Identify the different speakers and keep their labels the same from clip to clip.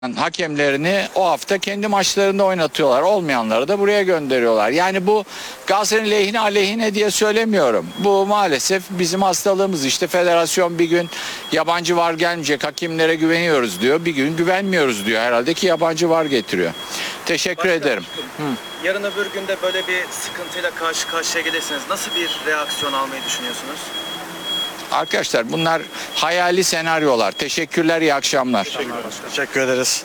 Speaker 1: hakemlerini o hafta kendi maçlarında oynatıyorlar. Olmayanları da buraya gönderiyorlar. Yani bu Galatasaray'ın lehine aleyhine diye söylemiyorum. Bu maalesef bizim hastalığımız. İşte federasyon bir gün yabancı var gelmeyecek, hakemlere güveniyoruz diyor. Bir gün güvenmiyoruz diyor. Herhalde ki yabancı var getiriyor. Teşekkür ederim.
Speaker 2: Yarın öbür günde böyle bir sıkıntıyla karşı karşıya gelirsiniz. Nasıl bir reaksiyon almayı düşünüyorsunuz?
Speaker 1: Arkadaşlar bunlar hayali senaryolar. Teşekkürler, iyi akşamlar.
Speaker 2: Teşekkür ederiz.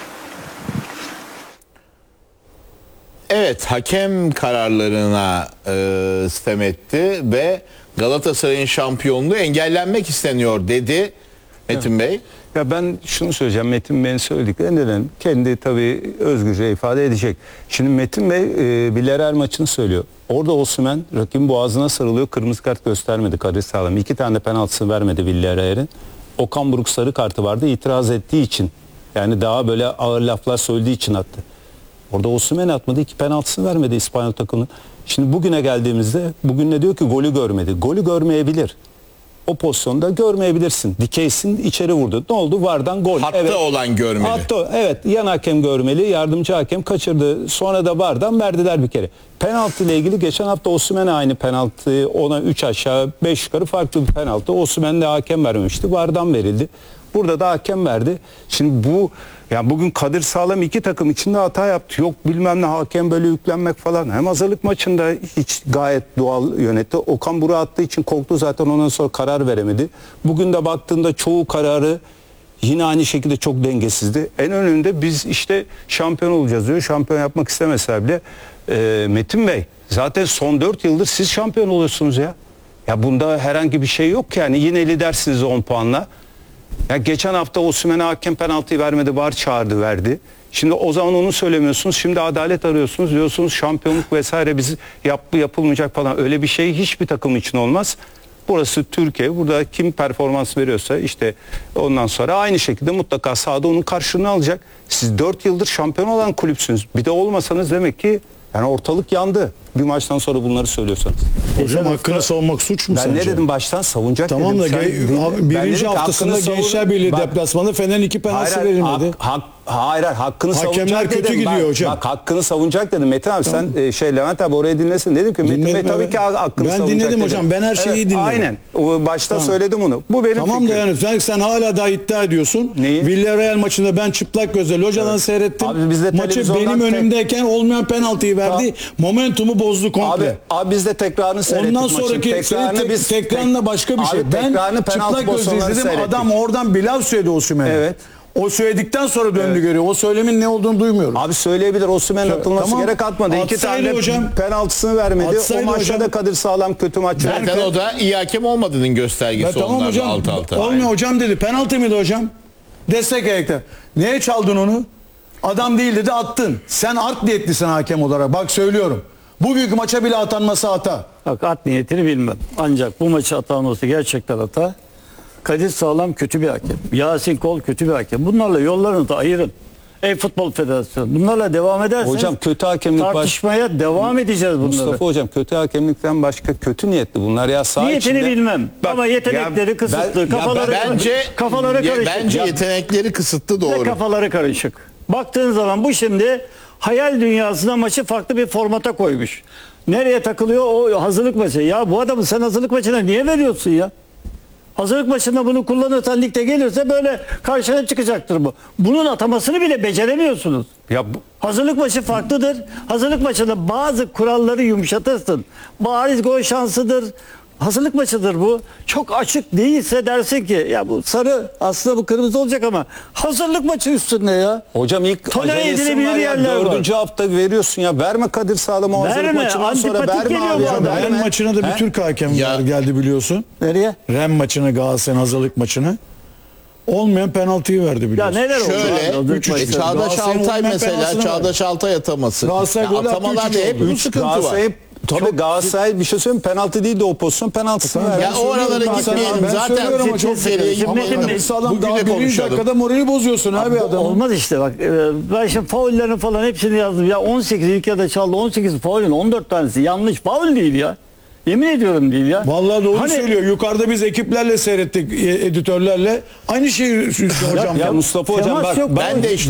Speaker 3: Evet, hakem kararlarına sitem etti ve Galatasaray'ın şampiyonluğu engellenmek isteniyor dedi Metin Bey.
Speaker 4: Ya ben şunu söyleyeceğim, Metin Bey'in söylediklerinden kendi tabii özgürce ifade edecek. Şimdi Metin Bey Villarreal maçını söylüyor. Orada Osimhen rakibin boğazına sarılıyor, kırmızı kart göstermedi Kadir Sağlam. 2 tane de penaltısını vermedi Villarreal'in. Okan Buruk sarı kartı vardı, itiraz ettiği için. Yani daha böyle ağır laflar söylediği için attı. Orada Osimhen atmadı, 2 penaltısını vermedi İspanyol takımının. Şimdi bugüne geldiğimizde, bugün ne diyor ki golü görmedi. Golü görmeyebilir. O pozisyonda görmeyebilirsin. Dikeysin, içeri vurdu. Ne oldu? VAR'dan gol.
Speaker 3: Hatta
Speaker 4: evet.
Speaker 3: olan görmeli.
Speaker 4: Hatta, evet, yan hakem görmeli, yardımcı hakem kaçırdı. Sonra da VAR'dan verdiler bir kere. Penaltı ile ilgili geçen hafta Osimhen'e aynı penaltı, ona 3 aşağı 5 yukarı farklı bir penaltı. Osimhen'de hakem vermemişti. VAR'dan verildi. Burada da hakem verdi. Şimdi bu, yani bugün Kadir Sağlam 2 takım içinde hata yaptı. Yok bilmem ne, hakem böyle yüklenmek falan. Hem hazırlık maçında hiç gayet doğal yönetti. Okan Buruk'u attığı için korktu zaten, ondan sonra karar veremedi. Bugün de baktığında çoğu kararı yine aynı şekilde çok dengesizdi. En önünde biz işte şampiyon olacağız diyor. Şampiyon yapmak istemeseler bile Metin Bey, zaten son 4 yıldır siz şampiyon oluyorsunuz ya. Ya bunda herhangi bir şey yok yani. Yine lidersiniz 10 puanla. Ya geçen hafta Osimhen'e hakem penaltıyı vermedi, VAR çağırdı, verdi. Şimdi o zaman onu söylemiyorsunuz. Şimdi adalet arıyorsunuz, diyorsunuz şampiyonluk vesaire biz yapılmayacak falan. Öyle bir şey hiçbir takım için olmaz. Burası Türkiye. Burada kim performans veriyorsa işte ondan sonra aynı şekilde mutlaka sahada onun karşılığını alacak. Siz 4 yıldır şampiyon olan kulüpsünüz. Bir de olmasanız demek ki yani ortalık yandı. Bir maçtan sonra bunları söylüyorsanız.
Speaker 5: Hocam hakkını savunmak suç mu
Speaker 4: ben
Speaker 5: sence?
Speaker 4: ne dedim baştan, savunacak
Speaker 5: tamam
Speaker 4: dedim.
Speaker 5: da birinci haftasında Gençler Birliği deplasmanı Fener'in 2 penaltısı verilmedi.
Speaker 4: Hayır, hakkını
Speaker 5: Hakemler
Speaker 4: savunacak
Speaker 5: kötü
Speaker 4: dedim.
Speaker 5: gidiyor hocam.
Speaker 4: Bak hakkını savunacak dedim. Metin abi
Speaker 5: Tamam.
Speaker 4: sen Levent abi orayı dinlesin. Dedim ki Metin Bey tabii ki hakkını
Speaker 5: ben
Speaker 4: savunacak
Speaker 5: dinledim
Speaker 4: dedim.
Speaker 5: hocam. Ben her şeyi dinledim.
Speaker 4: Aynen. O başta
Speaker 5: Tamam.
Speaker 4: söyledim onu. Bu benim
Speaker 5: Tamam da
Speaker 4: fikrim.
Speaker 5: yani sen hala daha iddia ediyorsun.
Speaker 4: Neyi?
Speaker 5: Villarreal maçında ben çıplak gözle locadan seyrettim.
Speaker 4: Abi biz de
Speaker 5: Maçı
Speaker 4: televizyondan
Speaker 5: benim önümdeyken olmayan penaltıyı verdi. Momentumu bozdu komple.
Speaker 4: Abi biz de tekrarını seyrettik.
Speaker 5: Ondan sonraki tekrarla başka bir şey. Ben çıplak gözle izledim. Adam oradan bir laf söyledi Osimhen'e.
Speaker 4: Evet.
Speaker 5: O söyledikten sonra döndü görüyor. O söylemin ne olduğunu duymuyorum.
Speaker 4: Abi söyleyebilir. Osimhen'in atılması
Speaker 5: Tamam.
Speaker 4: gerek atmadı. 2
Speaker 5: Atsaydı
Speaker 4: tane
Speaker 5: hocam.
Speaker 4: penaltısını vermedi.
Speaker 5: Atsaydı
Speaker 4: O maçta
Speaker 5: hocam.
Speaker 4: da Kadir Sağlam kötü maç
Speaker 3: Zaten
Speaker 4: yönetti.
Speaker 3: o da iyi hakem olmadığının göstergesi
Speaker 5: Tamam
Speaker 3: onlarla
Speaker 5: hocam.
Speaker 3: alt alta.
Speaker 5: Olmuyor hocam dedi. Penaltı mıydı hocam? Destek ayakta. Neye çaldın onu? Adam değil dedi, attın. Sen art niyetlisin hakem olarak. Bak söylüyorum. Bu büyük maça bile atanması hata.
Speaker 6: Bak, art niyetini bilmem. Ancak bu maçı atan olsa gerçekten hata. Kadir Sağlam kötü bir hakem. Yasin Kol kötü bir hakem. Bunlarla yollarını da ayırın. Ey Futbol Federasyonu. Bunlarla devam ederseniz
Speaker 4: Hocam kötü hakemlik
Speaker 6: tartışmaya devam edeceğiz bunları.
Speaker 4: Mustafa hocam, kötü hakemlikten başka kötü niyetli bunlar ya, saha
Speaker 6: Niyetini
Speaker 4: içinde.
Speaker 6: bilmem.
Speaker 4: Bak,
Speaker 6: ama yetenekleri kısıtlı. Kafaları karışık.
Speaker 3: Bence yetenekleri kısıtlı,
Speaker 6: Ve
Speaker 3: doğru.
Speaker 6: kafaları karışık. Baktığın zaman bu şimdi hayal dünyasına maçı farklı bir formata koymuş. Nereye takılıyor? O hazırlık maçı. Ya bu adamı sen hazırlık maçına niye veriyorsun ya? Hazırlık maçında bunu kullanırsan ligde gelirse böyle karşına çıkacaktır bu. Bunun atamasını bile beceremiyorsunuz.
Speaker 4: Ya
Speaker 6: Hazırlık maçı farklıdır. Hazırlık maçında bazı kuralları yumuşatırsın. Bariz gol şansıdır. Hazırlık maçıdır bu. Çok açık değilse dersin ki ya bu sarı, aslında bu kırmızı olacak ama hazırlık maçı üstünde ya.
Speaker 4: hocam ilk
Speaker 6: Tolere
Speaker 4: acelesi
Speaker 6: edilebilir
Speaker 4: var ya,
Speaker 6: yerler var.
Speaker 4: 4. hafta veriyorsun ya. Verme Kadir Sağlam'a o hazırlık
Speaker 6: Verme,
Speaker 4: maçından sonra,
Speaker 6: antipatik
Speaker 4: verme
Speaker 6: geliyor
Speaker 4: abi
Speaker 6: bu
Speaker 4: ya,
Speaker 6: adam.
Speaker 4: verme.
Speaker 5: Ren maçına da bir Türk hakem geldi biliyorsun.
Speaker 6: Nereye?
Speaker 5: Ren maçına, Galatasaray'ın hazırlık maçını. Olmayan penaltıyı verdi
Speaker 6: Ya
Speaker 5: biliyorsun.
Speaker 6: neler oldu?
Speaker 3: Şöyle,
Speaker 6: Hazırlık maçı.
Speaker 3: Çağdaş
Speaker 5: Galatasaray'ın
Speaker 3: Altay
Speaker 5: olmayan
Speaker 3: mesela,
Speaker 5: penaltısını
Speaker 3: Çağdaş Altay ataması.
Speaker 5: Galatasaray
Speaker 3: Ya
Speaker 5: golü attı,
Speaker 3: atamalarda
Speaker 5: 3-3
Speaker 3: hep
Speaker 5: oldu.
Speaker 3: bir sıkıntı var.
Speaker 4: Galatasaray, tabii Galatasaray bir şey söyleyeyim, penaltı değil de o pozisyon penaltısını verdi.
Speaker 3: Ya o aralara gitmeyelim. Zaten çok seriye gitmeyelim.
Speaker 5: Metin Sağlam daha
Speaker 3: Bugüne
Speaker 5: birinci
Speaker 3: konuşalım.
Speaker 5: dakikada morali bozuyorsun abi
Speaker 6: Bu
Speaker 5: adamı.
Speaker 6: olmaz işte bak. Ben şimdi faullerini falan hepsini yazdım. Ya 18 ilk yarıda çaldı. 18 faulün 14 tanesi yanlış. Faul değil ya. Yemin ediyorum değil ya.
Speaker 5: Vallahi doğru
Speaker 6: Hani-
Speaker 5: söylüyor. Yukarıda biz ekiplerle seyrettik, editörlerle. Aynı şeyi hocam.
Speaker 4: Ya Mustafa hocam
Speaker 6: temas
Speaker 4: bak
Speaker 6: yok.
Speaker 3: Ben de işte